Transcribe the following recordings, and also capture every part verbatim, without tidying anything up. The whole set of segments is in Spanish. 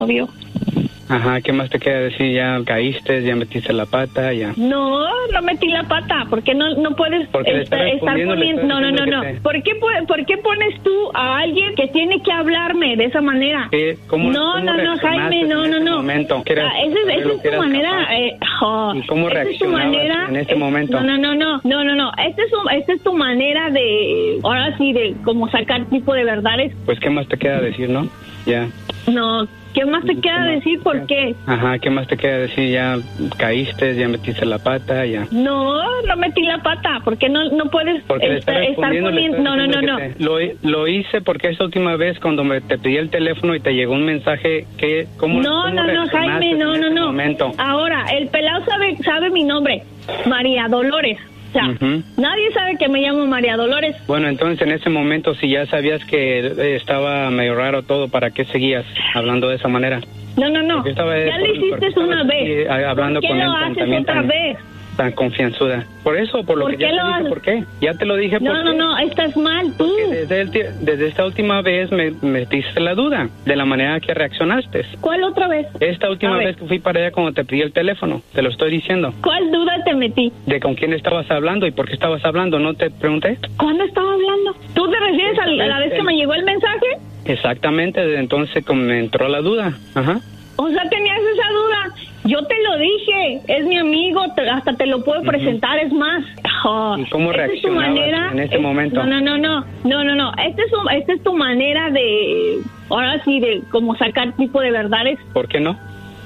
obvio. Ajá, ¿qué más te queda decir? ¿Ya caíste? ¿Ya metiste la pata? Ya. No, no metí la pata. ¿Por qué no, no puedes estar, estar poniendo? No, no, no, no. Te... ¿Por qué, ¿Por qué pones tú a alguien que tiene que hablarme de esa manera? ¿Qué? ¿Cómo, no, cómo no, no, Jaime, no, no, no. Momento? Ah, esa es, esa es tu manera. Eh, oh, ¿Y cómo reaccionabas en este momento? No, no, no, no, no, no, no. Esta es, esta es tu manera de, ahora sí, de como sacar tipo de verdades. Pues, ¿qué más te queda decir, no? Ya. No. ¿Qué más te queda decir? ¿Por qué? Ajá, ¿qué más te queda decir? ¿Ya caíste? ¿Ya metiste la pata? Ya. No, no metí la pata. ¿Por qué no, no puedes porque estar, estar poniendo? No, no, no, no. Te, lo, lo hice porque esa última vez cuando me, te pedí el teléfono y te llegó un mensaje que... ¿cómo, no, cómo no, no, Jaime, no, no, no. Momento? Ahora, el pelado sabe, sabe mi nombre. María Dolores. O sea, uh-huh. Nadie sabe que me llamo María Dolores. Bueno, entonces en ese momento, si ya sabías que estaba medio raro todo, ¿para qué seguías hablando de esa manera? No, no, no. Estaba, ya por, lo hiciste una vez. Hablando ¿Por qué con lo él haces también otra tan, vez? Tan confianzuda. Por eso, por lo ¿Por que ya te dije, ¿por qué? Ya te lo dije. No, por no, qué. no, estás mal tú. Desde, el, desde esta última vez me metiste la duda de la manera que reaccionaste. ¿Cuál otra vez? Esta última vez que fui para allá cuando te pedí el teléfono, te lo estoy diciendo. ¿Cuál duda te metí? De con quién estabas hablando y por qué estabas hablando, ¿no te pregunté? ¿Cuándo estaba hablando? ¿Tú te refieres a la, a la vez que me llegó el mensaje? Exactamente, desde entonces me entró la duda. Ajá. O sea, tenías esa duda. Yo te lo dije, es mi amigo, te, hasta te lo puedo presentar, uh-huh. Es más. Oh, ¿Y cómo reaccionabas en este es, momento? No, no, no, no, no, no, no. Esta es, esta es tu manera de, ahora sí, de como sacar tipo de verdades. ¿Por qué no?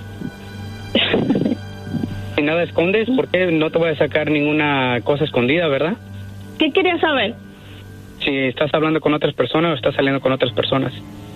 Si nada escondes, ¿por qué no te voy a sacar ninguna cosa escondida, verdad? ¿Qué querías saber? Si estás hablando con otras personas o estás saliendo con otras personas.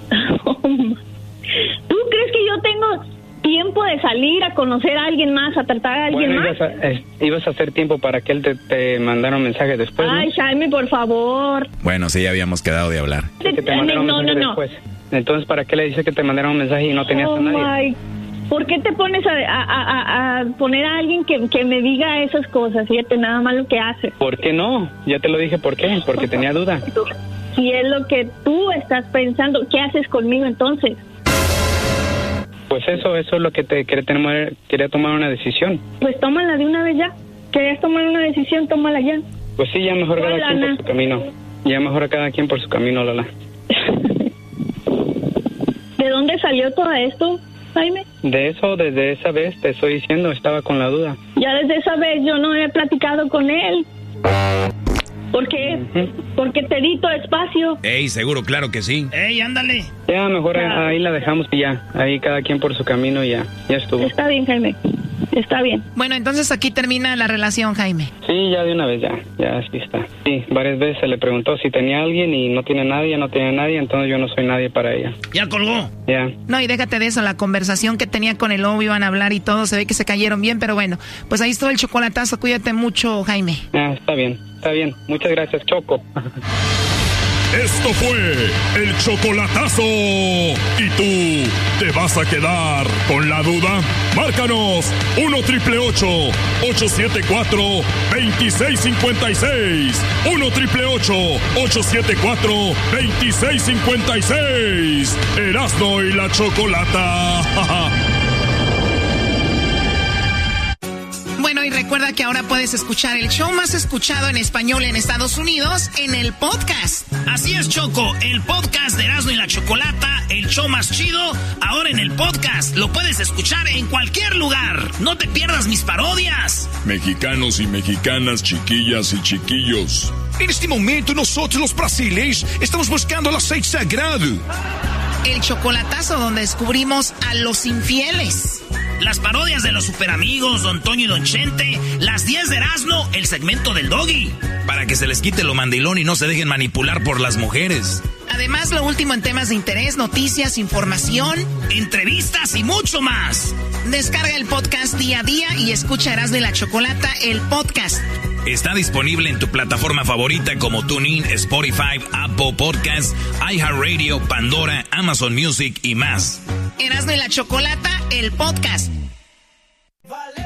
¿Tú crees que yo tengo tiempo de salir a conocer a alguien más, a tratar a alguien bueno, más? Ibas a, eh, ibas a hacer tiempo para que él te, te mandara un mensaje después, ¿no? Ay, Jaime, por favor. Bueno, sí, ya habíamos quedado de hablar. Que te mandara un no, mensaje no, no. después. Entonces, ¿para qué le dices que te mandara un mensaje y no tenías oh a nadie? My. ¿Por qué te pones a, a, a, a poner a alguien que, que me diga esas cosas? Fíjate, nada más lo que hace. ¿Por qué no? Ya te lo dije, ¿por qué? Porque tenía duda. Si es lo que tú estás pensando, ¿qué haces conmigo entonces? Pues eso, eso es lo que te quería tomar, quería tomar una decisión. Pues tómala de una vez ya. ¿Querías tomar una decisión? Tómala ya. Pues sí, ya mejor cada quien por su camino. Ya mejor a cada quien por su camino, Lola. ¿De dónde salió todo esto, Jaime? De eso, desde esa vez te estoy diciendo, estaba con la duda. Ya desde esa vez yo no he platicado con él. ¿Por qué? Uh-huh. Porque te di todo espacio. Ey, seguro, claro que sí. Ey, ándale. Ya, mejor ya. Ahí la dejamos y ya. Ahí cada quien por su camino y ya. Ya estuvo. Está bien, Jaime. Está bien. Bueno, entonces aquí termina la relación, Jaime. Sí, ya de una vez, ya. Ya así está. Sí, varias veces se le preguntó si tenía alguien y no tiene nadie, no tiene nadie, entonces yo no soy nadie para ella. ¿Ya colgó? Ya. No, y déjate de eso, la conversación que tenía con el lobo, iban a hablar y todo, se ve que se cayeron bien, pero bueno, pues ahí estuvo el chocolatazo, cuídate mucho, Jaime. Ah, está bien, está bien. Muchas gracias, Choco. Esto fue el chocolatazo. ¿Y tú te vas a quedar con la duda? Márcanos uno triple ocho, ocho siete cuatro, dos seis cinco seis. uno triple ocho, ocho siete cuatro, dos seis cinco seis. Erasmo y la Chocolata. Bueno, y recuerda que ahora puedes escuchar el show más escuchado en español en Estados Unidos en el podcast. Así es, Choco, el podcast de Erasmo y la Chocolata, el show más chido, ahora en el podcast. Lo puedes escuchar en cualquier lugar. No te pierdas mis parodias. Mexicanos y mexicanas, chiquillas y chiquillos. En este momento nosotros los brasileños estamos buscando el aceite sagrado. El chocolatazo donde descubrimos a los infieles. Las parodias de los superamigos, Don Toño y Don Chente. Las diez de Erasmo, el segmento del Doggy. Para que se les quite lo mandilón y no se dejen manipular por las mujeres. Además, lo último en temas de interés, noticias, información, entrevistas y mucho más. Descarga el podcast día a día y escucha Erasmo y la Chocolata, el podcast. Está disponible en tu plataforma favorita como TuneIn, Spotify, Apple Podcasts, iHeartRadio, Pandora, Amazon Music y más. Erasmo y la Chocolata, el podcast. Valero.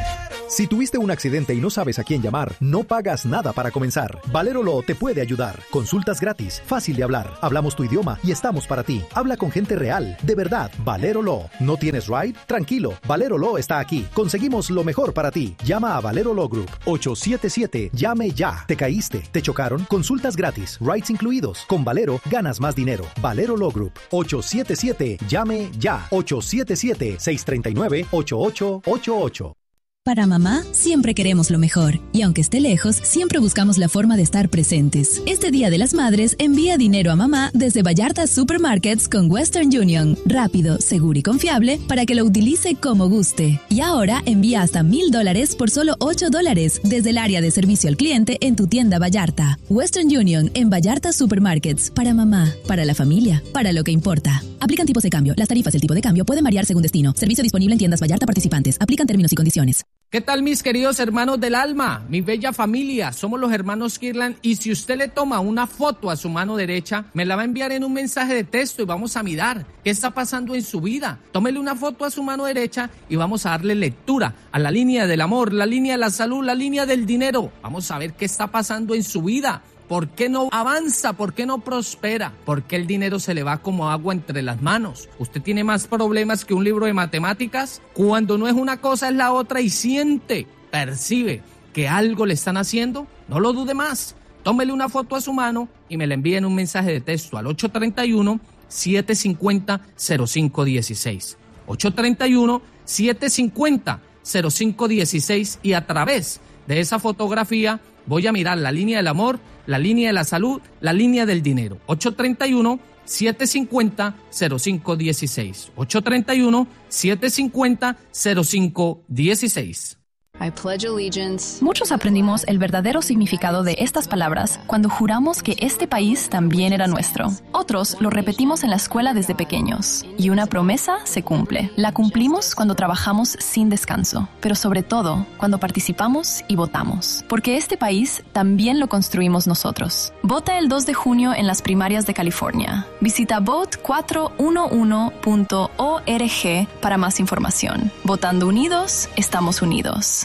Si tuviste un accidente y no sabes a quién llamar, no pagas nada para comenzar. Valero Law te puede ayudar. Consultas gratis, fácil de hablar. Hablamos tu idioma y estamos para ti. Habla con gente real, de verdad. Valero Law. ¿No tienes ride? Tranquilo, Valero Law está aquí. Conseguimos lo mejor para ti. Llama a Valero Law Group. ocho siete siete, llame ya. ¿Te caíste? ¿Te chocaron? Consultas gratis, rides incluidos. Con Valero ganas más dinero. Valero Law Group. ocho siete siete, llame ya. ocho siete siete, seis tres nueve, ocho ocho ocho ocho. Para mamá, siempre queremos lo mejor. Y aunque esté lejos, siempre buscamos la forma de estar presentes. Este Día de las Madres, envía dinero a mamá desde Vallarta Supermarkets con Western Union. Rápido, seguro y confiable para que lo utilice como guste. Y ahora, envía hasta mil dólares por solo ocho dólares desde el área de servicio al cliente en tu tienda Vallarta. Western Union en Vallarta Supermarkets. Para mamá, para la familia, para lo que importa. Aplican tipos de cambio. Las tarifas del tipo de cambio pueden variar según destino. Servicio disponible en tiendas Vallarta participantes. Aplican términos y condiciones. ¿Qué tal, mis queridos hermanos del alma? Mi bella familia, somos los hermanos Kirlan y si usted le toma una foto a su mano derecha, me la va a enviar en un mensaje de texto y vamos a mirar qué está pasando en su vida. Tómele una foto a su mano derecha y vamos a darle lectura a la línea del amor, la línea de la salud, la línea del dinero. Vamos a ver qué está pasando en su vida. ¿Por qué no avanza? ¿Por qué no prospera? ¿Por qué el dinero se le va como agua entre las manos? ¿Usted tiene más problemas que un libro de matemáticas? Cuando no es una cosa es la otra y siente, percibe que algo le están haciendo, no lo dude más. Tómele una foto a su mano y me la envíe en un mensaje de texto al ocho tres uno, siete cinco cero, cero cinco uno seis. ocho tres uno, siete cinco cero, cero cinco uno seis y a través de esa fotografía voy a mirar la línea del amor, la línea de la salud, la línea del dinero. ocho tres uno, siete cinco cero, cero cinco uno seis. ocho tres uno, siete cinco cero, cero cinco uno seis. I pledge allegiance. Muchos aprendimos el verdadero significado de estas palabras cuando juramos que este país también era nuestro. Otros lo repetimos en la escuela desde pequeños. Y una promesa se cumple. La cumplimos cuando trabajamos sin descanso, pero sobre todo cuando participamos y votamos. Porque este país también lo construimos nosotros. Vota el dos de junio en las primarias de California. Visita vote cuatro uno uno punto org para más información. Votando unidos, estamos unidos.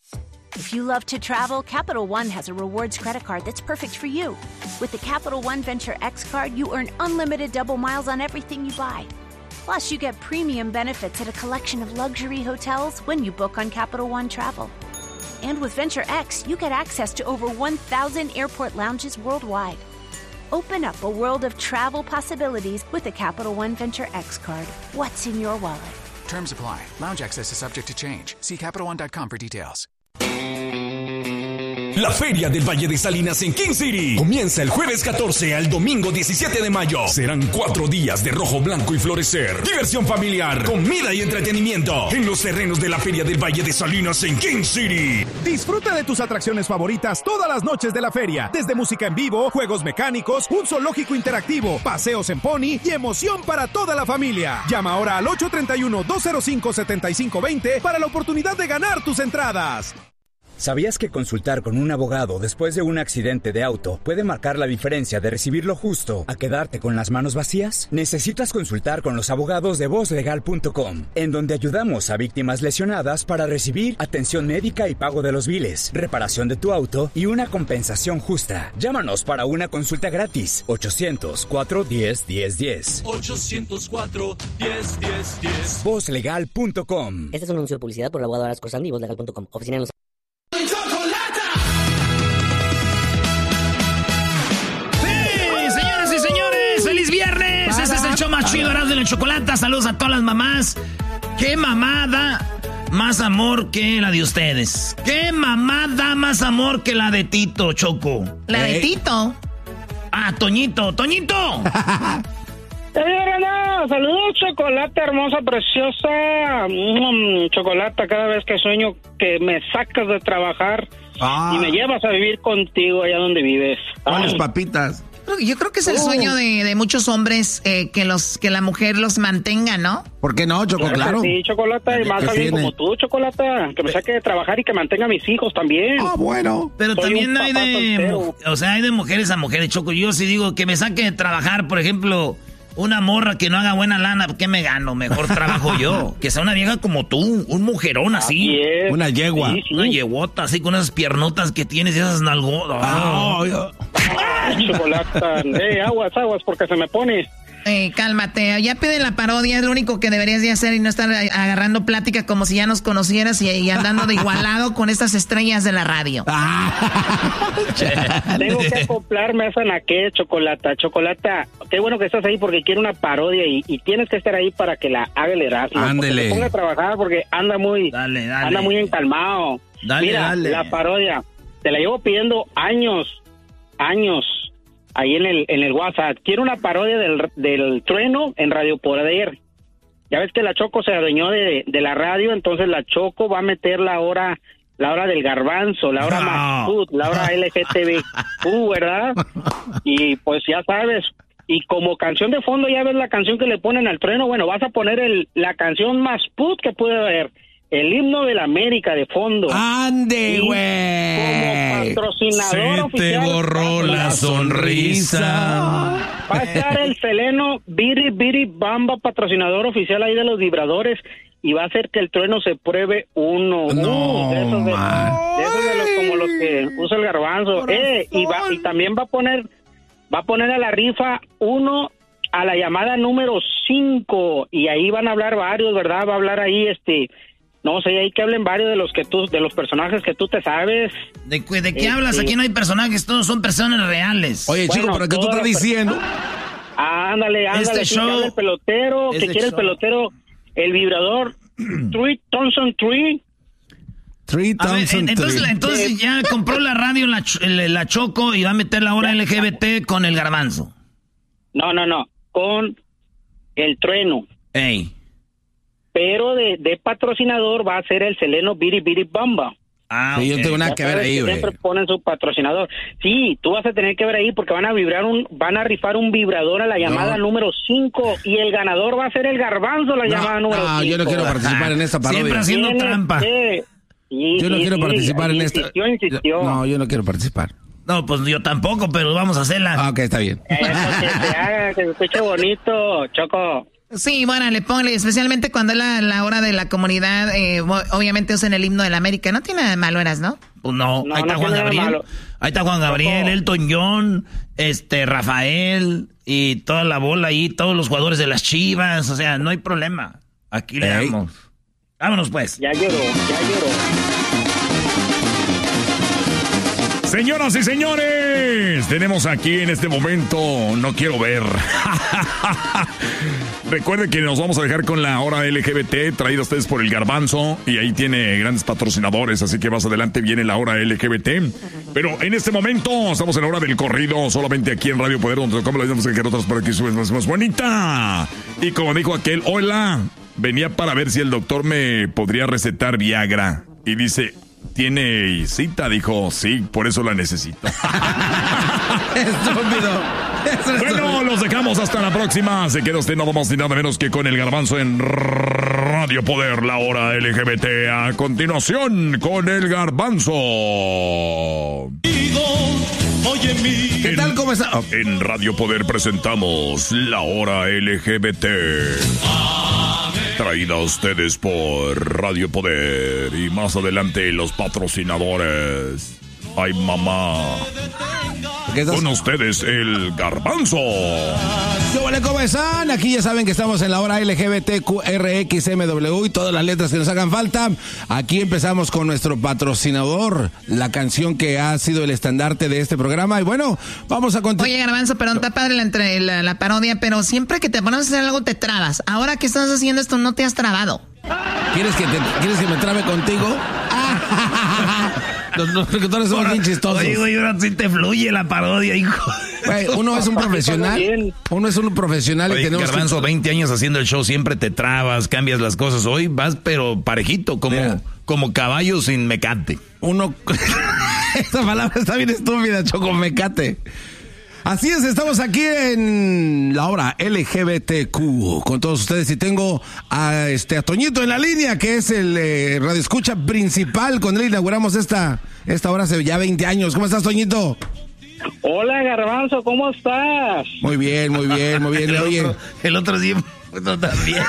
If you love to travel, Capital One has a rewards credit card that's perfect for you. With the Capital One Venture X card, you earn unlimited double miles on everything you buy. Plus, you get premium benefits at a collection of luxury hotels when you book on Capital One Travel. And with Venture X, you get access to over one thousand airport lounges worldwide. Open up a world of travel possibilities with the Capital One Venture X card. What's in your wallet? Terms apply. Lounge access is subject to change. See Capital One dot com for details. La Feria del Valle de Salinas en King City comienza el jueves catorce al domingo diecisiete de mayo. Serán cuatro días de rojo, blanco y florecer. Diversión familiar, comida y entretenimiento en los terrenos de la Feria del Valle de Salinas en King City. Disfruta de tus atracciones favoritas todas las noches de la feria. Desde música en vivo, juegos mecánicos, un zoológico interactivo, paseos en pony y emoción para toda la familia. Llama ahora al ocho tres uno, dos cero cinco, siete cinco dos cero para la oportunidad de ganar tus entradas. ¿Sabías que consultar con un abogado después de un accidente de auto puede marcar la diferencia de recibir lo justo a quedarte con las manos vacías? Necesitas consultar con los abogados de voz legal punto com, en donde ayudamos a víctimas lesionadas para recibir atención médica y pago de los biles, reparación de tu auto y una compensación justa. Llámanos para una consulta gratis. ochocientos cuatro, diez, diez, diez. ochocientos cuatro, diez, diez, diez. voz legal punto com. Este es un anuncio de publicidad por el abogado Arasco Sandy y voz legal punto com. Oficina en Los ¡Feliz viernes! Para, este es el show más para. chido, Erasmo y la Chocolata. Saludos a todas las mamás. ¿Qué mamá da más amor que la de ustedes? ¿Qué mamá da más amor que la de Tito, Choco? ¿La de Tito? Ah, Toñito. ¡Toñito! No, saludos, Chocolata hermosa, preciosa. Mm, Chocolata, cada vez que sueño que me sacas de trabajar ah. y me llevas a vivir contigo allá donde vives. ¿Cuáles papitas? Yo creo que es el uh. sueño de, de muchos hombres eh, que los que la mujer los mantenga, ¿no? ¿Por qué no, Choco? Claro. Sí, Chocolata, y más alguien como tú, Chocolata, que me saque de trabajar y que mantenga a mis hijos también. Ah, bueno. Pero Soy también hay de, soltero. o sea, hay de mujeres a mujeres, Choco. Yo sí digo que me saque de trabajar, por ejemplo, Una morra que no haga buena lana, ¿qué me gano? Mejor trabajo yo. Que sea una vieja como tú, un mujerón así. Es. Una yegua. Sí, sí. Una yeguota así con esas piernotas que tienes y esas nalgotas. Oh. Oh, chocolate. Eh, aguas, aguas, porque se me pone. Eh, cálmate, ya pide la parodia, es lo único que deberías de hacer y no estar agarrando plática como si ya nos conocieras y, y andando de igualado con estas estrellas de la radio. Tengo que acoplarme a esa naque, Chocolata. Chocolata, qué bueno que estás ahí porque quiero una parodia y, y tienes que estar ahí para que la haga el Erasmo. Ándele. Se ponga a trabajar porque anda muy, dale, dale. anda muy encalmado. Dale, Mira, dale. la parodia, te la llevo pidiendo años, años. Ahí en el en el WhatsApp. Quiero una parodia del, del trueno en Radio Poder. Ya ves que la Choco se adueñó de, de la radio, entonces la Choco va a meter la hora la hora del garbanzo, la hora no. más food, la hora L G T B Q, ¿verdad? Y pues ya sabes. Y como canción de fondo, ya ves la canción que le ponen al trueno. Bueno, vas a poner el la canción más food que puede haber. El himno de la América de fondo. ¡Ande, güey! Como patrocinador Se oficial. te borró la sonrisa. Va a estar el Seleno Biri Biri Bamba, patrocinador oficial ahí de los vibradores. Y va a hacer que el trueno se pruebe uno. No, uh, de esos de, de esos de los como los que usa el garbanzo. Eh, y, va, y también va a poner, va a poner a la rifa uno a la llamada número cinco. Y ahí van a hablar varios, ¿verdad? Va a hablar ahí este... No sé, hay que hablen varios de los que tú, de los personajes que tú te sabes. ¿De, de qué eh, hablas? Sí. Aquí no hay personajes, todos son personas reales. Oye, bueno, chico, ¿pero qué tú estás diciendo? Ándale, ándale, este sí, show, que el pelotero, este que quiere show. el pelotero, el vibrador, Tree Thompson Tree. Tree Thompson Tree. Entonces, entonces ya compró la radio la, la Choco y va a meter la hora L G B T con el garbanzo. No, no, no, con el trueno. Ey. Pero de, de patrocinador va a ser el Seleno Biri Biri Bamba. Ah, sí, okay. Yo no tengo nada que ver ahí, güey. Siempre ponen su patrocinador. Sí, tú vas a tener que ver ahí porque van a vibrar un, van a rifar un vibrador a la llamada no. número cinco y el ganador va a ser el garbanzo la no, llamada número cinco. No, yo no quiero participar en esta parodia. Siempre haciendo trampa. Que, y, yo no y, quiero y, participar y, en insistió, esta. Insistió. No, yo no quiero participar. No, pues yo tampoco, pero vamos a hacerla. Ah, ok, está bien. Eso, que se haga, que se escuche bonito, Choco. Sí, bueno, le ponle, especialmente cuando es la, la hora de la comunidad, eh, obviamente usan el himno de la América. No tiene nada de malo, ¿eras, no? Pues no, no, ahí está no Juan Gabriel, ahí está Juan Gabriel, Choco. Elton John, este, Rafael y toda la bola ahí, todos los jugadores de las Chivas, o sea, no hay problema. Aquí le hey. damos. Vámonos pues. Ya lloró, ya lloró. Señoras y señores, tenemos aquí en este momento, no quiero ver. Recuerden que nos vamos a dejar con la hora L G B T, traída a ustedes por el Garbanzo, y ahí tiene grandes patrocinadores, así que más adelante viene la hora L G B T. Pero en este momento estamos en la hora del corrido, solamente aquí en Radio Poder, donde tocamos las mismas que otras por aquí subes más, más bonita. Y como dijo aquel, hola, venía para ver si el doctor me podría recetar Viagra. Y dice... ¿Tiene cita? Dijo, sí, por eso la necesito. Estúpido. Bueno, los dejamos hasta la próxima. Se queda usted nada más y nada menos que con el Garbanzo en Radio Poder, la hora L G B T. A continuación, con el Garbanzo. ¿Qué tal? ¿Cómo está? Oh. En Radio Poder presentamos la hora L G B T. Traída a ustedes por Radio Poder y más adelante los patrocinadores. Ay, mamá. Con ustedes el Garbanzo. ¿Cómo están? Aquí ya saben que estamos en la hora L G B T Q R X M W y todas las letras que nos hagan falta. Aquí empezamos con nuestro patrocinador, la canción que ha sido el estandarte de este programa. Y bueno, vamos a continuar. Oye, Garbanzo, pero está padre la, la, la parodia, pero siempre que te pones a hacer algo te trabas. Ahora que estás haciendo esto no te has trabado. ¿Quieres que, te, ¿quieres que me trabe contigo? Los, los locutores son bien chistosos. Oye, güey, ahora sí te fluye la parodia, hijo. Güey, uno es un profesional. Uno es un profesional. Oye, y tenemos Garbanzo, que... veinte años haciendo el show, siempre te trabas, cambias las cosas. Hoy vas, pero parejito, como, yeah. como caballo sin mecate. Uno... Esta palabra está bien estúpida, Choco, mecate. Así es, estamos aquí en la hora L G B T Q con todos ustedes y tengo a este a Toñito en la línea, que es el eh, radioescucha principal. Con él inauguramos esta, esta hora hace ya veinte años. ¿Cómo estás, Toñito? Hola, Garbanzo, ¿cómo estás? Muy bien, muy bien, muy bien. El Oye, otro, el otro sí, otro también.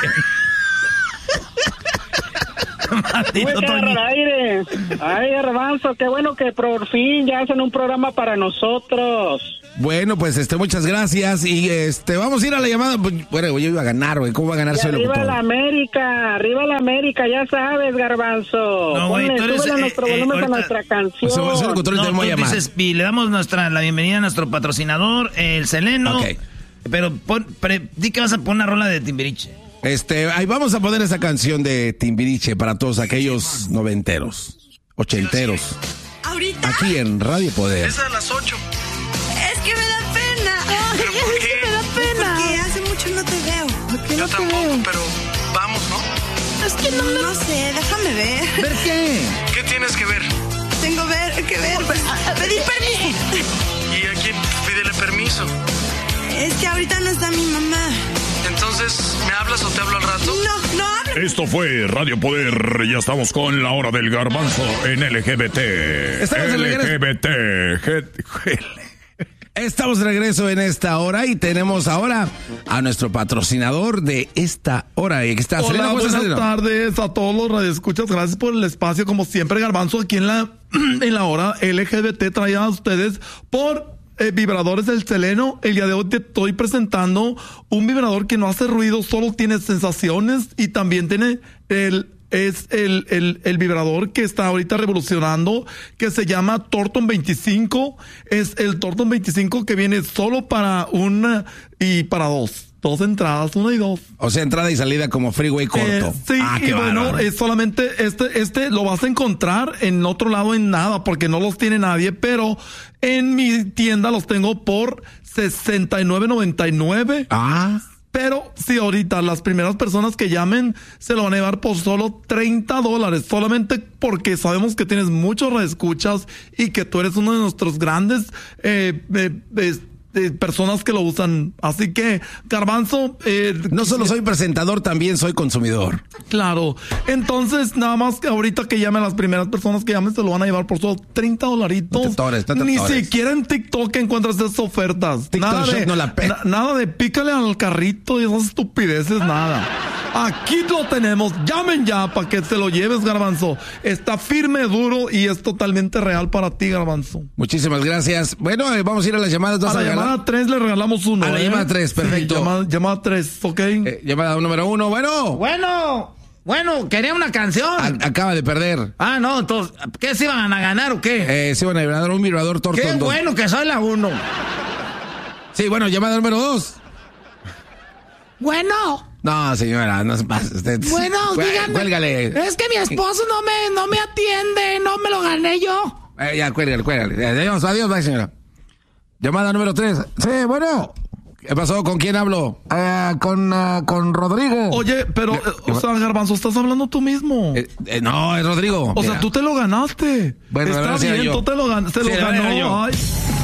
Maldito Toño. Aire. Ay, Garbanzo, qué bueno que por fin ya hacen un programa para nosotros. Bueno, pues este, muchas gracias y este, vamos a ir a la llamada. Bueno, yo iba a ganar, güey. ¿Cómo va a ganar solo? Arriba la América, arriba la América, ya sabes, Garbanzo. No, güey, tú eres, Ponle, eh, nuestro eh, volumen ahorita, a nuestra canción. Se va a hacer el control no, del voy a llamar. Dices, y le damos nuestra la bienvenida a nuestro patrocinador, el Seleno. Ok. Pero pon, pre, di que vas a poner una rola de Timbiriche. Este, ahí vamos a poner esa canción de Timbiriche para todos aquellos noventeros, ochenteros. ¿Ahorita? Aquí en Radio Poder. Es a las ocho. Es que me da pena. ¿Pero por es qué? que me da pena. Porque hace mucho no te veo. Yo no tampoco, veo? Pero vamos, ¿no? Es que no me... No sé, déjame ver. ¿Ver qué? ¿Qué tienes que ver? Tengo ver, que ver. Pedir permiso. ¿Y a quién pídele permiso? Es que ahorita no está mi mamá. Entonces, ¿me hablas o te hablo al rato? No, no hablo. Esto fue Radio Poder. Ya estamos con la hora del garbanzo en L G B T. Estamos en L G B T. G- Estamos de regreso en esta hora y tenemos ahora a nuestro patrocinador de esta hora. Y que está Hola, Selena, buenas Selena? tardes a todos los radioescuchas. Gracias por el espacio. Como siempre, Garbanzo, aquí en la, en la hora L G B T traía a ustedes por... Eh, vibradores del Seleno. El día de hoy te estoy presentando un vibrador que no hace ruido, solo tiene sensaciones y también tiene el es el, el, el vibrador que está ahorita revolucionando, que se llama Torton veinticinco. Es el Torton veinticinco que viene solo para una y para dos. Dos entradas, una y dos. O sea, entrada y salida como freeway corto. Eh, sí, ah, y qué bueno, bárbaro. es solamente este, este lo vas a encontrar en otro lado en nada, porque no los tiene nadie, pero en mi tienda los tengo por sesenta y nueve noventa y nueve. Ah. Pero si ahorita las primeras personas que llamen se lo van a llevar por solo treinta dólares, solamente porque sabemos que tienes muchos reescuchas y que tú eres uno de nuestros grandes eh, eh, eh, de personas que lo usan. Así que, Garbanzo... Eh, no solo soy presentador, también soy consumidor. Claro. Entonces, nada más que ahorita que llamen las primeras personas que llamen, se lo van a llevar por solo treinta dolaritos. No te tores, no te Ni tores. siquiera en TikTok encuentras esas ofertas. TikTok nada, Shop de, no la pe- na- nada de pícale al carrito y esas estupideces, nada. Aquí lo tenemos. Llamen ya para que te lo lleves, Garbanzo. Está firme, duro y es totalmente real para ti, Garbanzo. Muchísimas gracias. Bueno, eh, vamos a ir a las llamadas. A la llamada tres le regalamos uno. A la ¿eh? llamada tres, perfecto. Sí, llamada, llamada tres, ¿ok? Eh, llamada número uno, bueno. Bueno, bueno, quería una canción. A- acaba de perder. Ah, no, entonces, ¿qué se iban a ganar o qué? Eh, se iban a ganar un vibrador Torton. Qué dos. bueno que soy la uno. Sí, bueno, llamada número dos. Bueno. No, señora, no se pase. Usted... Bueno, Cué- dígame. Cuélgale. Es que mi esposo no me, no me atiende, no me lo gané yo. Eh, ya, cuélgale, cuélgale. Adiós, adiós, bye, señora. Llamada número tres. Sí, bueno. ¿Qué pasó? ¿Con quién hablo? Eh, con, uh, con Rodrigo. Oye, pero, eh, o sea, Garbanzo, estás hablando tú mismo. Eh, eh, no, es Rodrigo. O Mira. sea, tú te lo ganaste. Bueno, la está verdad, sí era bien, yo. tú te lo ganaste, se Sí, lo la verdad, ganó. era yo. Ay,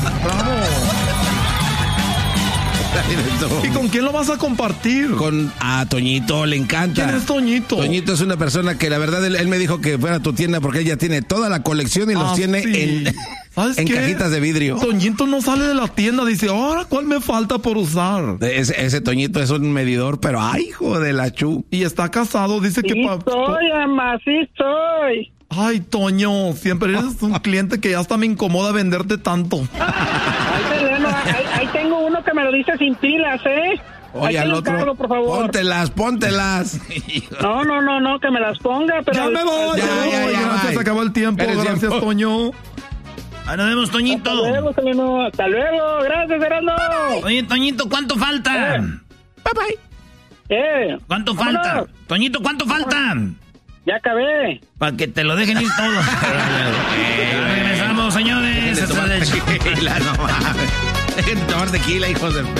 bravo. ¿Y con quién lo vas a compartir? Con a Toñito, le encanta. ¿Quién es Toñito? Toñito es una persona que la verdad él, él me dijo que fuera a tu tienda porque ella tiene toda la colección y los Ah, tiene sí. en, ¿Sabes en qué? cajitas de vidrio. Toñito no sale de la tienda, dice, ahora, ¿cuál me falta por usar? Ese, ese Toñito es un medidor, pero ay, hijo de la chu. Y está casado, dice que... Sí pa- soy, ama, sí soy. Ay, Toño, siempre eres un cliente que ya hasta me incomoda venderte tanto. Ay, Seleno, ahí, ahí tengo uno que me lo dice sin pilas, ¿eh? Oye, Ahí te al lo otro, encargo, por favor. póntelas, póntelas. No, no, no, no, que me las ponga, pero... Ya me voy, Ya, ya, me ya, voy. ya, Gracias, bye. se acabó el tiempo. Eres Gracias, tiempo. Toño. Ahí nos vemos, Toñito. Hasta luego, Seleno. Hasta luego. Gracias, Erasmo. Oye, Toñito, ¿cuánto falta? Eh. Bye bye. Eh. ¿Cuánto Vámonos. falta? Toñito, ¿cuánto falta? Ya acabé. Para que te lo dejen ir todo. Ya regresamos, señores. Dejen de tomar Este es el- tequila, no mames. Dejen de tomar tequila, hijos de...